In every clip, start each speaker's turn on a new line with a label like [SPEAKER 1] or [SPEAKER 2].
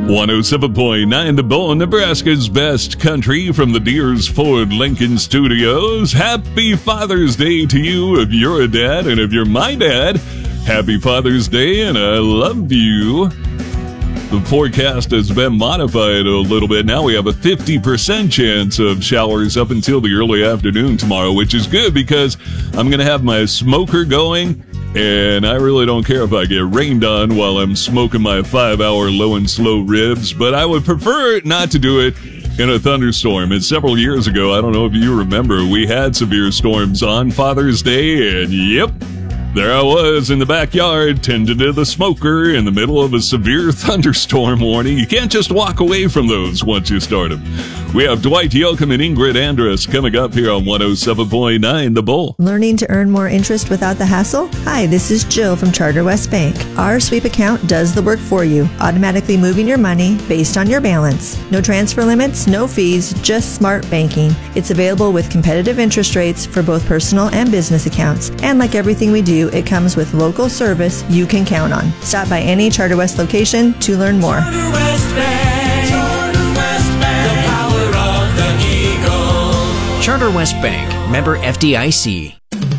[SPEAKER 1] 107.9 The Bull, Nebraska's best country from the Deers Ford Lincoln Studios. Happy Father's Day to you if you're a dad, and if you're my dad, happy Father's Day and I love you. The forecast has been modified a little bit. Now we have a 50% chance of showers up until the early afternoon tomorrow, which is good because I'm going to have my smoker going. And I really don't care if I get rained on while I'm smoking my 5-hour low and slow ribs, but I would prefer not to do it in a thunderstorm. And several years ago, I don't know if you remember, we had severe storms on Father's Day, and yep, there I was in the backyard tending to the smoker in the middle of a severe thunderstorm warning. You can't just walk away from those once you start them. We have Dwight Yoakam and Ingrid Andress coming up here on 107.9 The Bull.
[SPEAKER 2] Learning to earn more interest without the hassle? Hi, this is Jill from Charter West Bank. Our sweep account does the work for you, automatically moving your money based on your balance. No transfer limits, no fees, just smart banking. It's available with competitive interest rates for both personal and business accounts. And like everything we do, it comes with local service you can count on. Stop by any Charter West location to learn more.
[SPEAKER 3] Charter West Bank. Charter West Bank. The power of the Eagle.
[SPEAKER 4] Charter West Bank, member FDIC.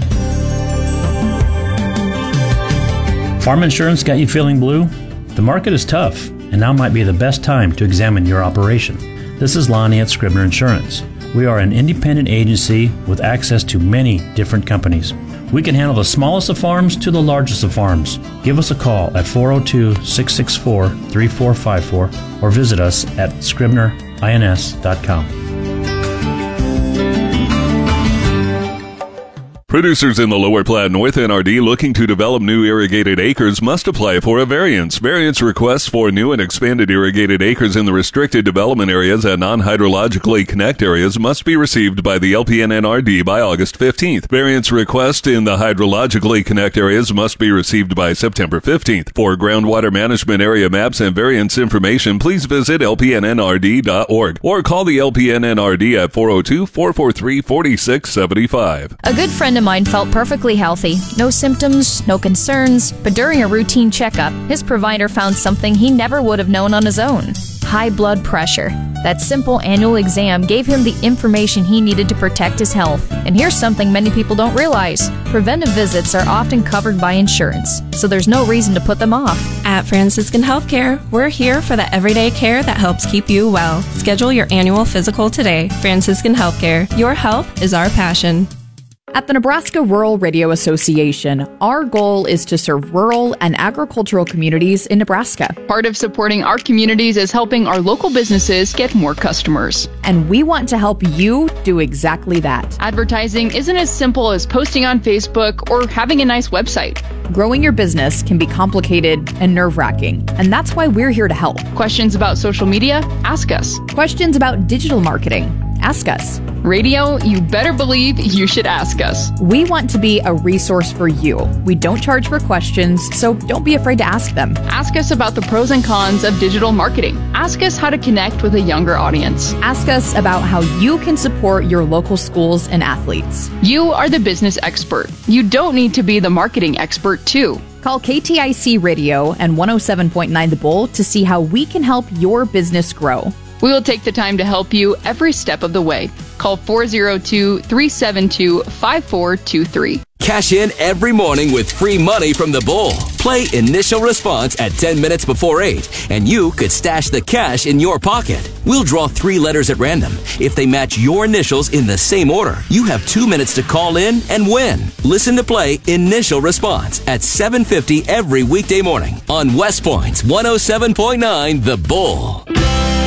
[SPEAKER 5] Farm insurance got you feeling blue? The market is tough, and now might be the best time to examine your operation. This is Lonnie at Scribner Insurance. We are an independent agency with access to many different companies. We can handle the smallest of farms to the largest of farms. Give us a call at 402-664-3454 or visit us at scribnerins.com.
[SPEAKER 1] Producers in the Lower Platte North NRD looking to develop new irrigated acres must apply for a variance. Variance requests for new and expanded irrigated acres in the restricted development areas and non-hydrologically connect areas must be received by the LPNNRD by August 15th. Variance requests in the hydrologically connect areas must be received by September 15th. For groundwater management area maps and variance information, please visit lpnnrd.org or call the LPNNRD at 402-443-4675.
[SPEAKER 6] A good friend of mine felt perfectly healthy, no symptoms, no concerns, but during a routine checkup, his provider found something he never would have known on his own: high blood pressure. That simple annual exam gave him the information he needed to protect his health. And here's something many people don't realize: preventive visits are often covered by insurance, so there's no reason to put them off.
[SPEAKER 7] At Franciscan Healthcare, we're here for the everyday care that helps keep you well. Schedule your annual physical today. Franciscan Healthcare, your health is our passion.
[SPEAKER 8] At the Nebraska Rural Radio Association, our goal is to serve rural and agricultural communities in Nebraska.
[SPEAKER 9] Part of supporting our communities is helping our local businesses get more customers.
[SPEAKER 8] And we want to help you do exactly that.
[SPEAKER 9] Advertising isn't as simple as posting on Facebook or having a nice website.
[SPEAKER 8] Growing your business can be complicated and nerve-wracking, and that's why we're here to help.
[SPEAKER 9] Questions about social media? Ask us.
[SPEAKER 8] Questions about digital marketing? Ask us.
[SPEAKER 9] Radio, you better believe you should ask us.
[SPEAKER 8] We want to be a resource for you. We don't charge for questions, so don't be afraid to ask them.
[SPEAKER 9] Ask us about the pros and cons of digital marketing. Ask us how to connect with a younger audience.
[SPEAKER 8] Ask us about how you can support your local schools and athletes.
[SPEAKER 9] You are the business expert. You don't need to be the marketing expert, too.
[SPEAKER 8] Call KTIC Radio and 107.9 The Bull to see how we can help your business grow.
[SPEAKER 9] We will take the time to help you every step of the way. Call 402-372-5423.
[SPEAKER 10] Cash in every morning with free money from the Bull. Play Initial Response at 10 minutes before 8, and you could stash the cash in your pocket. We'll draw 3 letters at random. If they match your initials in the same order, you have 2 minutes to call in and win. Listen to Play Initial Response at 7:50 every weekday morning on West Point's 107.9 The Bull.